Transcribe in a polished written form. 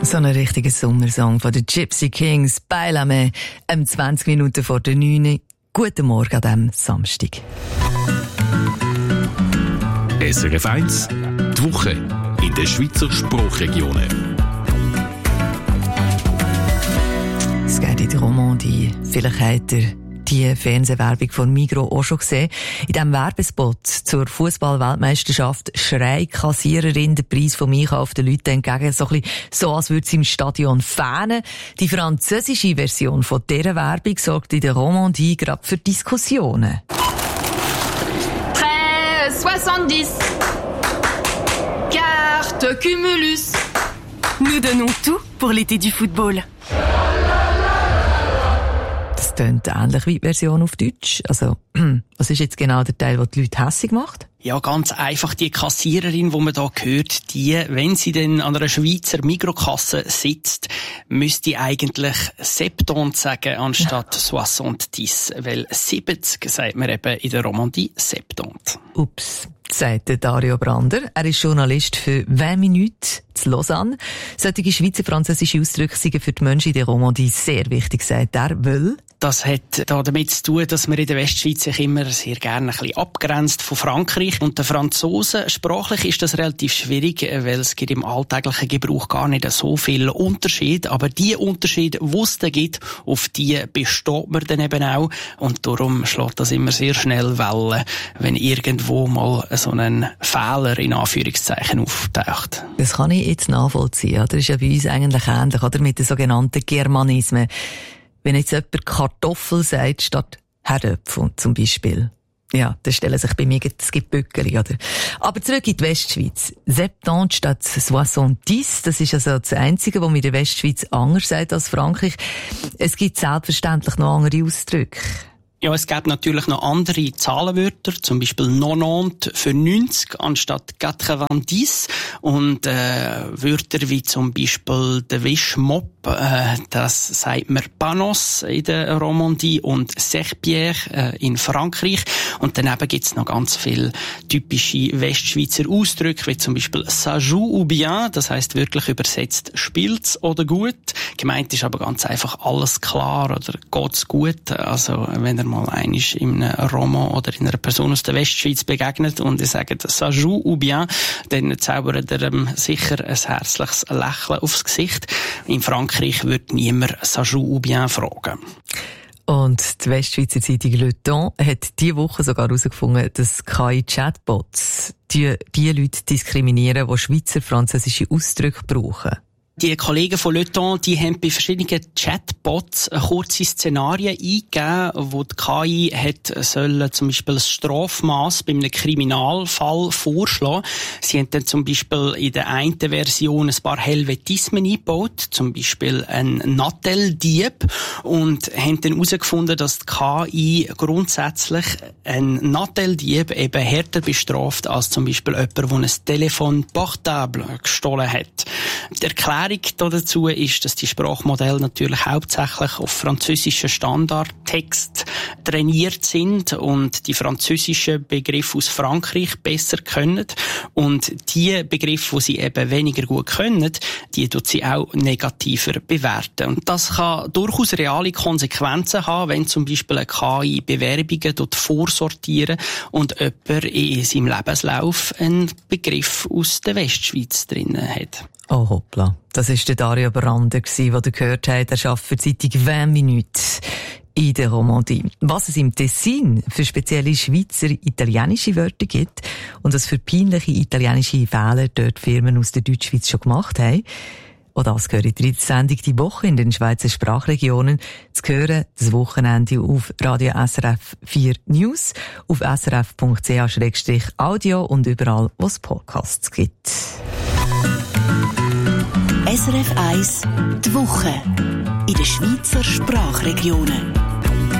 So ein richtiger Sommersong von den Gypsy Kings, Bailame, 20 Minuten vor der 9. Guten Morgen an diesem Samstag. SRF 1, die Woche in den Schweizer Sprachregionen. Es geht in die Romandie. Vielleicht habt ihr die Fernsehwerbung von Migros auch schon gesehen. In diesem Werbespot zur Fußball-Weltmeisterschaft schreit Kassiererin den Preis vom Einkauf den Leuten entgegen, so als würde sie im Stadion fähnen. Die französische Version von dieser Werbung sorgt in der Romandie gerade für Diskussionen. 13,70. Carte Cumulus. Nous donnons tout pour l'été du football. Das tönt ähnlich wie die Version auf Deutsch. Also, was ist jetzt genau der Teil, der die Leute hässig macht? Ja, ganz einfach. Die Kassiererin, die man da hört, die, wenn sie dann an einer Schweizer Mikrokasse sitzt, müsste eigentlich 70 sagen, anstatt 70. Weil 70 sagt man eben in der Romandie 70. Ups, sagt Dario Brander. Er ist Journalist für 20 Minuten zu Lausanne. Solche Schweizer französische Ausdrücke sind für die Menschen in der Romandie sehr wichtig, sagt er, weil das hat da damit zu tun, dass man in der Westschweiz sich immer sehr gerne ein bisschen abgrenzt von Frankreich. Und den Franzosen, sprachlich ist das relativ schwierig, weil es gibt im alltäglichen Gebrauch gar nicht so viel Unterschied. Aber die Unterschiede, die es da gibt, auf die besteht man dann eben auch. Und darum schlägt das immer sehr schnell Wellen, wenn irgendwo mal so ein Fehler in Anführungszeichen auftaucht. Das kann ich jetzt nachvollziehen. Das ist ja bei uns eigentlich ähnlich, oder? Mit den sogenannten Germanismen. Wenn jetzt jemand Kartoffel sagt, statt Herdöpfel zum Beispiel. Ja, dann stellen sich bei mir das Böckeli, oder? Aber zurück in die Westschweiz. 70 statt 70, das ist also das Einzige, was man in der Westschweiz anders sagt als Frankreich. Es gibt selbstverständlich noch andere Ausdrücke. Ja, es gibt natürlich noch andere Zahlenwörter, zum Beispiel 90 für 90 anstatt 90. Und Wörter wie zum Beispiel der Wischmopp, das sagt man Panos in der Romandie und Serpillère in Frankreich. Und daneben gibt's noch ganz viele typische Westschweizer Ausdrücke, wie zum Beispiel ça joue ou bien, das heisst wirklich übersetzt spielt's oder gut. Gemeint ist aber ganz einfach alles klar oder geht's gut. Also wenn er mal einmal in einem Roman oder in einer Person aus der Westschweiz begegnet und er sagt ça joue ou bien, dann zaubert er sicher ein herzliches Lächeln aufs Gesicht. In Frankreich wird niemand ça joue ou bien fragen. Und die Westschweizer Zeitung Le Temps hat diese Woche sogar herausgefunden, dass KI-Chatbots die Leute diskriminieren, die Schweizer französische Ausdrücke brauchen. Die Kollegen von Le Temps, die haben bei verschiedenen Chatbots kurze Szenarien eingegeben, wo die KI sollen zum Beispiel das Strafmaß bei einem Kriminalfall vorschlagen. Sie haben dann zum Beispiel in der einen Version ein paar Helvetismen eingebaut, zum Beispiel ein Natteldieb, und haben dann herausgefunden, dass die KI grundsätzlich ein Natteldieb eben härter bestraft als zum Beispiel jemand, der ein Telefon portable gestohlen hat. Die Erklärung dazu ist, dass die Sprachmodelle natürlich hauptsächlich auf französischen Standardtext trainiert sind und die französischen Begriffe aus Frankreich besser können. Und die Begriffe, die sie eben weniger gut können, die tut sie auch negativer bewerten. Und das kann durchaus reale Konsequenzen haben, wenn zum Beispiel eine KI Bewerbungen vorsortieren und jemand in seinem Lebenslauf einen Begriff aus der Westschweiz drin hat. Oh hoppla, das war der Dario Brander, den ihr gehört habt. Er arbeitet für die Zeitung 20 Minuten in der Romandie. Was es im Tessin für spezielle Schweizer italienische Wörter gibt und was für peinliche italienische Fehler dort Firmen aus der Deutschschweiz schon gemacht haben, und das gehört in der Sendung «Die Woche» in den Schweizer Sprachregionen zu hören, das Wochenende auf Radio SRF 4 News, auf srf.ch/audio und überall, wo es Podcasts gibt. SRF 1, die Woche in den Schweizer Sprachregionen.